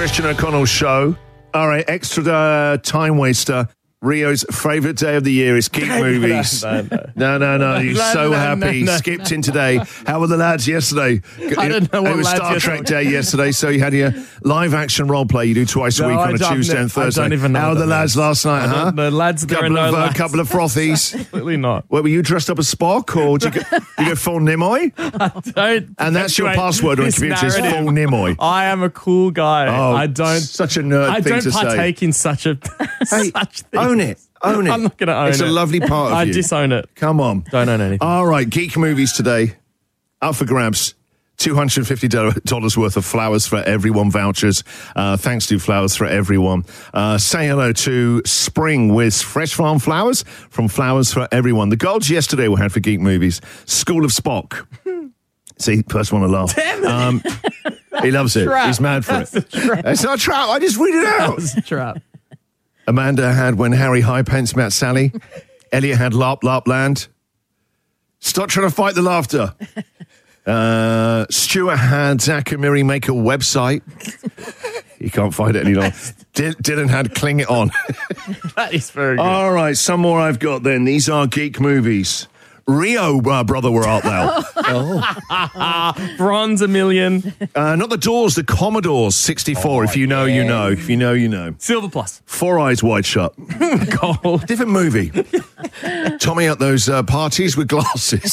Christian O'Connell Show. All right, extra time waster. Rio's favourite day of the year is Geek Movies. No. You're so happy. Skipped in today. How were the lads yesterday? I don't know what it was lads Star Trek yesterday. Day yesterday, so you had your live action role play you do twice a week on a Tuesday and Thursday. I don't even know. How were the lads last night, huh? The lads, there are no lads. Couple of frothies. Absolutely not. Well, were you dressed up as Spock, or did you go full Nimoy? And that's your password on this computer is full narrative. Nimoy. I am a cool guy. Oh, I don't. Such a nerd I thing don't to say. partake in such a Hey, such thing. own it. Own it. I'm not going to own it. It's a lovely part of I you. disown it. Come on. Don't own anything. All right, Geek Movies today. Up for grabs. $250 worth of Flowers for Everyone vouchers. Thanks to Flowers for Everyone. Say hello to Spring with Fresh Farm Flowers from Flowers for Everyone. The golds yesterday we had for Geek Movies. School of Spock. See, first one to laugh. Damn it. He loves it. Trap. He's mad for That's it. a trap. It's not a trap. I just read it out. That was a trap. Amanda had When Harry Highpants Met Sally. Elliot had Larp Larp Land. Stop trying to fight the laughter. Stuart had Zach and Miri make a website. He can't find it any longer. Dylan had Cling It On. That is very good. All right, some more I've got then. These are Geek Movies. Rio, brother, where art thou? Bronze, $1 million. Not the Doors, the Commodores, 64. If you know, you know. If you know, you know. Silver Plus. Four Eyes Wide Shut. Gold. Different movie. Tommy at those parties with glasses.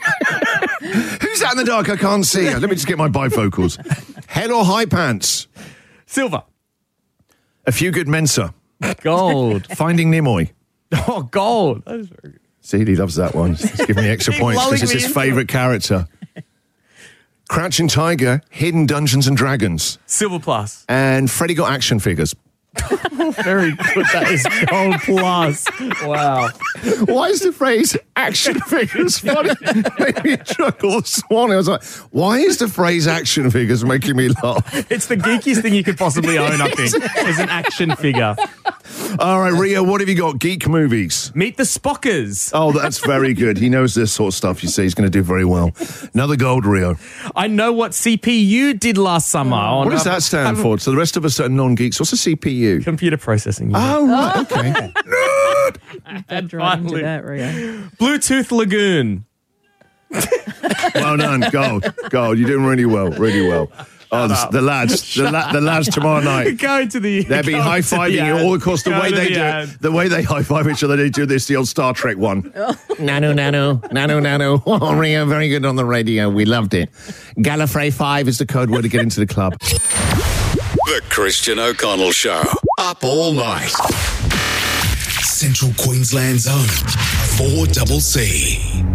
Who's that in the dark? I can't see. Let me just get my bifocals. Head or High Pants? Silver. A Few Good Mensa. Gold. Finding Nimoy. Oh, gold. That is very good. See, he loves that one. He's giving me extra He's points because it's lulling his me into favourite character. Crouching Tiger, Hidden Dungeons and Dragons. Silver Plus. And Freddy Got Action Figures. Very good. That is gold plus. Wow. Why is the phrase action figures funny? Made me chuckle this morning. I was like, why is the phrase action figures making me laugh? It's the geekiest thing you could possibly own, I think, is an action figure. All right, Rio, what have you got? Geek Movies. Meet the Spockers. Oh, that's very good. He knows this sort of stuff, you see. He's going to do very well. Another gold, Rio. I know what CPU did last summer. What does that stand for? So the rest of us are non-geeks. What's a CPU? Computer processing unit. Oh, right, okay. Nerd! Bed right into Finally. that, Rio. Bluetooth Lagoon. Well done, gold. Gold, you're doing really well, really well. Oh, the lads tomorrow night. Go to the. They'll be high-fiving you all across the way they do it. The way they high-five each other, they do this, the old Star Trek one. Nano. Oh, Rio, very good on the radio. We loved it. Gallifrey 5 is the code word to get into the club. The Christian O'Connell Show. Up all night. Central Queensland's own 4CC.